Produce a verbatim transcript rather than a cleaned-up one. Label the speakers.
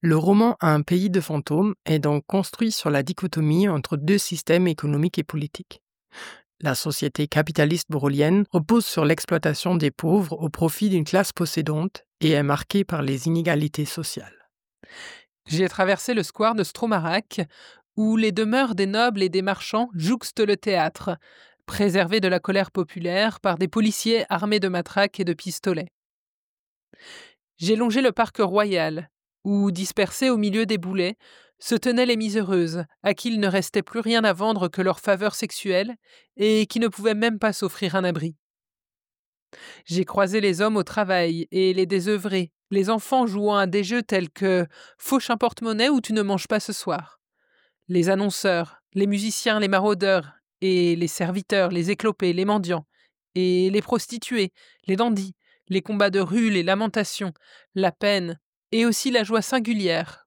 Speaker 1: Le roman Un pays de fantômes est donc construit sur la dichotomie entre deux systèmes économiques et politiques. La société capitaliste brolienne repose sur l'exploitation des pauvres au profit d'une classe possédante et est marquée par les inégalités sociales.
Speaker 2: J'ai traversé le square de Stromarac, où les demeures des nobles et des marchands jouxtent le théâtre, préservé de la colère populaire par des policiers armés de matraques et de pistolets. J'ai longé le parc royal, où, dispersés au milieu des boulets, se tenaient les miséreuses, à qui il ne restait plus rien à vendre que leur faveur sexuelle, et qui ne pouvaient même pas s'offrir un abri. J'ai croisé les hommes au travail et les désœuvrés, les enfants jouant à des jeux tels que « Fauche un porte-monnaie ou tu ne manges pas ce soir », les annonceurs, les musiciens, les maraudeurs, et les serviteurs, les éclopés, les mendiants, et les prostituées, les dandys, les combats de rue, les lamentations, la peine, et aussi la joie singulière